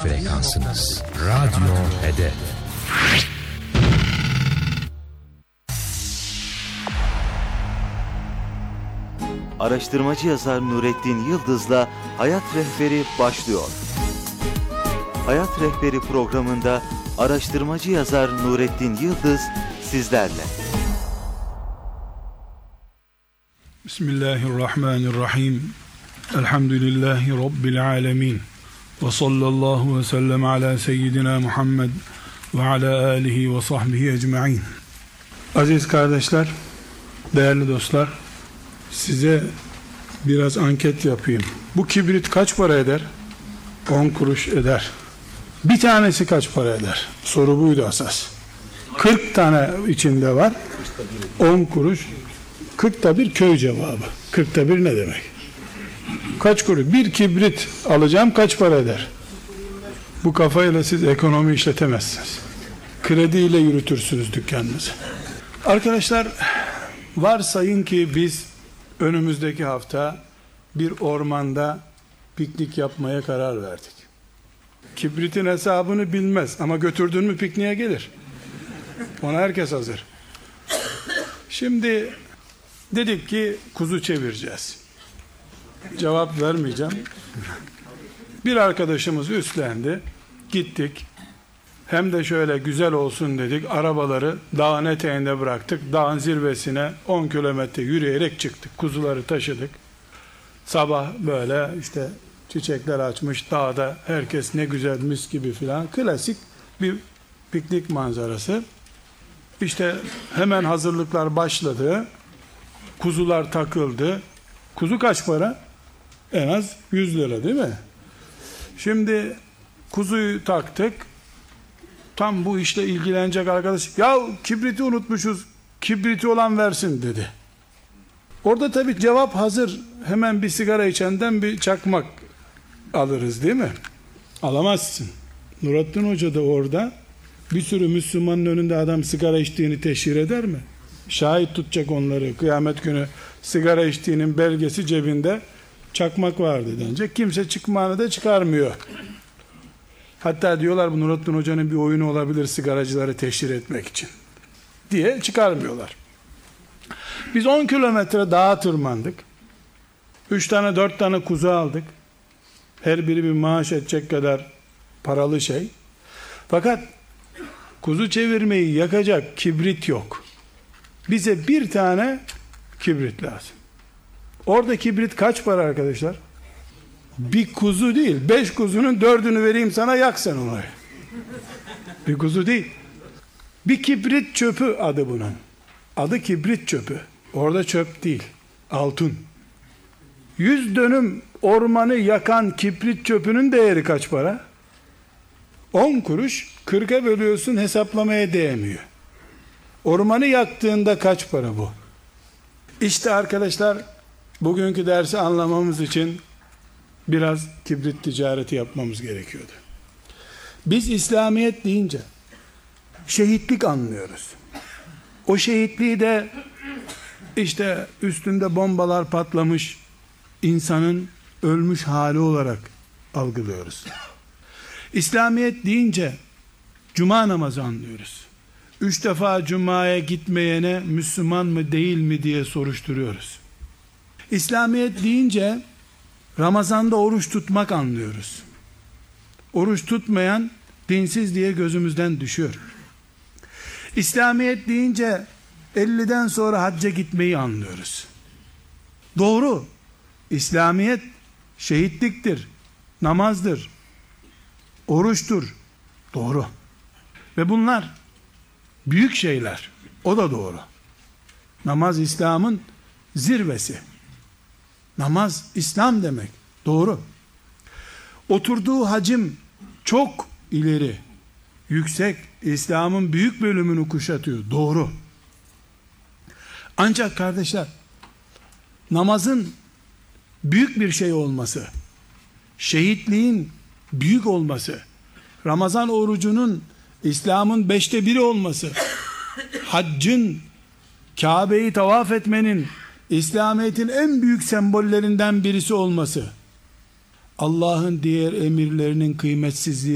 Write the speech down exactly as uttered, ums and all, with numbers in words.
frekansınız. Radyo Hedef. Araştırmacı yazar Nurettin Yıldız'la Hayat Rehberi başlıyor. Hayat Rehberi programında araştırmacı yazar Nurettin Yıldız sizlerle. Bismillahirrahmanirrahim. Elhamdülillahi Rabbil alemin. Ve sallallahu ve sellem ala seyyidina Muhammed ve ala alihi ve sahbihi ecma'in. Aziz kardeşler, değerli dostlar, size biraz anket yapayım. Bu kibrit kaç para eder? on kuruş eder. Bir tanesi kaç para eder? Soru buydu asas. kırk tane içinde var. on kuruş. kırkta bir köy cevabı. kırkta bir ne demek? Kaç kuruş? Bir kibrit alacağım, kaç para eder? Bu kafayla siz ekonomi işletemezsiniz. Krediyle yürütürsünüz dükkanınızı. Arkadaşlar, varsayın ki biz önümüzdeki hafta bir ormanda piknik yapmaya karar verdik. Kibritin hesabını bilmez ama götürdün mü pikniğe gelir. Ona herkes hazır. Şimdi dedik ki kuzu çevireceğiz. Cevap vermeyeceğim. Bir arkadaşımız üstlendi. Gittik. Hem de şöyle güzel olsun dedik. Arabaları dağın eteğinde bıraktık. Dağın zirvesine on kilometre yürüyerek çıktık. Kuzuları taşıdık. Sabah böyle işte çiçekler açmış dağda. Herkes ne güzel mis gibi filan. Klasik bir piknik manzarası. İşte hemen hazırlıklar başladı. Kuzular takıldı. Kuzu kaç para? En az yüz lira değil mi? Şimdi kuzuyu taktık. Tam bu işle ilgilenecek arkadaş, ya kibriti unutmuşuz, kibriti olan versin dedi. Orada tabii cevap hazır. Hemen bir sigara içenden bir çakmak alırız değil mi? Alamazsın. Nurattin Hoca da orada bir sürü Müslümanın önünde adam sigara içtiğini teşhir eder mi? Şahit tutacak onları. Kıyamet günü sigara içtiğinin belgesi cebinde, çakmak vardı denecek. Kimse çıkmağını da çıkarmıyor. Hatta diyorlar bu Nurattin Hoca'nın bir oyunu olabilir sigaracıları teşhir etmek için diye çıkarmıyorlar. Biz on kilometre dağa tırmandık. üç tane dört tane kuzu aldık. Her biri bir maaş edecek kadar paralı şey. Fakat kuzu çevirmeyi yakacak kibrit yok. Bize bir tane kibrit lazım. Orada kibrit kaç para arkadaşlar? Bir kuzu değil, beş kuzunun dördünü vereyim sana, yak sen onu. Bir kuzu değil. Bir kibrit çöpü adı bunun. Adı kibrit çöpü. Orada çöp değil, altın. Yüz dönüm ormanı yakan kibrit çöpünün değeri kaç para? On kuruş, kırka bölüyorsun, hesaplamaya değmiyor. Ormanı yaktığında kaç para bu? İşte arkadaşlar, bugünkü dersi anlamamız için biraz kibrit ticareti yapmamız gerekiyordu. Biz İslamiyet deyince şehitlik anlıyoruz. O şehitliği de işte üstünde bombalar patlamış insanın ölmüş hali olarak algılıyoruz. İslamiyet deyince cuma namazı anlıyoruz. Üç defa cumaya gitmeyene Müslüman mı değil mi diye soruşturuyoruz. İslamiyet deyince Ramazan'da oruç tutmak anlıyoruz. Oruç tutmayan dinsiz diye gözümüzden düşüyor. İslamiyet deyince elliden sonra hacca gitmeyi anlıyoruz. Doğru. İslamiyet şehitliktir, namazdır, oruçtur. Doğru. Ve bunlar büyük şeyler. O da doğru. Namaz İslam'ın zirvesi. Namaz İslam demek. Doğru. Oturduğu hacim çok ileri, yüksek, İslam'ın büyük bölümünü kuşatıyor. Doğru. Ancak kardeşler, namazın büyük bir şey olması, şehitliğin büyük olması, Ramazan orucunun İslam'ın beşte biri olması, haccın, Kabe'yi tavaf etmenin İslamiyet'in en büyük sembollerinden birisi olması, Allah'ın diğer emirlerinin kıymetsizliği